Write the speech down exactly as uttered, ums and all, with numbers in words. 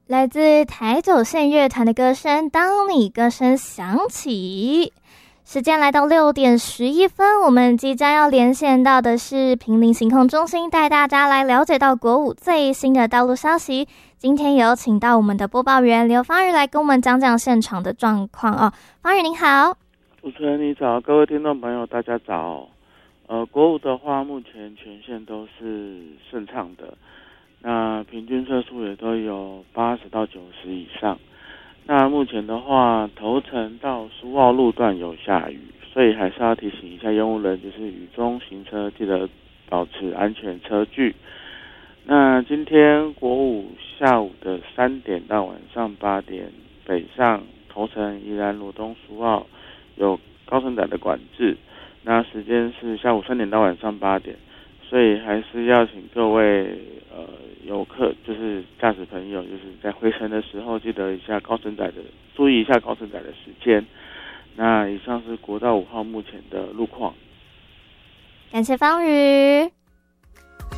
来自台九线乐团的歌声，当你歌声响起。时间来到六点十一分，我们即将要连线到的是坪林行控中心，带大家来了解到国五最新的道路消息。今天有请到我们的播报员刘芳瑜来跟我们讲讲现场的状况哦。芳瑜您好。 主持人你早，各位听众朋友大家早。呃，国五的话，目前全线都是顺畅的，那平均车速也都有八十到九十以上。那目前的话，头城到苏澳路段有下雨，所以还是要提醒一下用户人，就是雨中行车记得保持安全车距。那今天国五下午的三点到晚上八点，北上头城、宜兰、罗东、苏澳有高承载的管制，那时间是下午三点到晚上八点，所以还是要请各位呃游客，就是驾驶朋友，就是在回程的时候记得一下高承载的，注意一下高承载的时间。那以上是国道五号目前的路况。 感谢芳瑜。